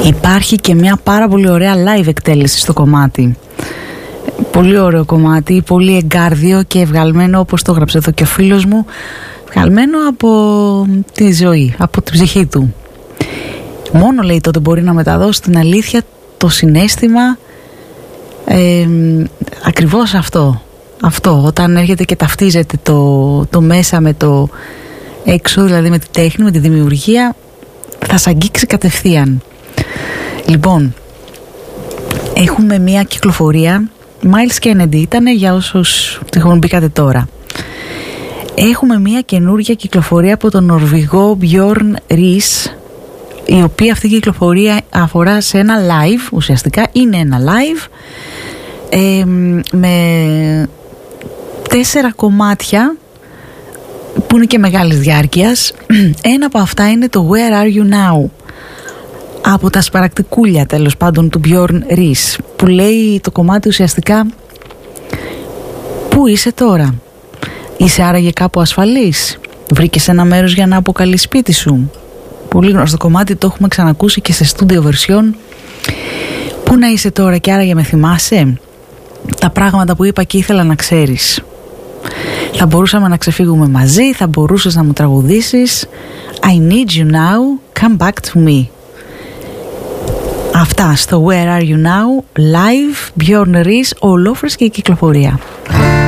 Υπάρχει και μια πάρα πολύ ωραία live εκτέλεση στο κομμάτι. Πολύ ωραίο κομμάτι, πολύ εγκάρδιο και βγαλμένο, όπως το έγραψε εδώ και ο φίλος μου, βγαλμένο από τη ζωή, από την ψυχή του. Μόνο, λέει, τότε μπορεί να μεταδώσει την αλήθεια, το συναίσθημα, ακριβώς αυτό, όταν έρχεται και ταυτίζεται το μέσα με το έξω, δηλαδή με τη τέχνη, με τη δημιουργία, θα σ' αγγίξει κατευθείαν. Λοιπόν, έχουμε μια κυκλοφορία, Miles Kennedy ήταν, για όσους τυχόν μπήκατε τώρα. Έχουμε μια καινούργια κυκλοφορία από τον Νορβηγό Björn Ries, η οποία αυτή η κυκλοφορία αφορά σε ένα live, ουσιαστικά είναι ένα live με 4 κομμάτια που είναι και μεγάλης διάρκειας. Ένα από αυτά είναι το Where Are You Now, από τα σπαρακτικούλια τέλος πάντων του Björn Ries, που λέει το κομμάτι ουσιαστικά πού είσαι τώρα, είσαι άραγε κάπου ασφαλής, βρήκες ένα μέρος για να αποκαλείς σπίτι σου. Πολύ γνωστό κομμάτι, το έχουμε ξανακούσει και σε studio version. Πού να είσαι τώρα και άραγε με θυμάσαι, τα πράγματα που είπα και ήθελα να ξέρεις. Θα μπορούσαμε να ξεφύγουμε μαζί, θα μπορούσες να μου τραγουδήσεις. I need you now, come back to me. Αυτά στο Where Are You Now, live, Björn Ries, ολόφρες και η κυκλοφορία.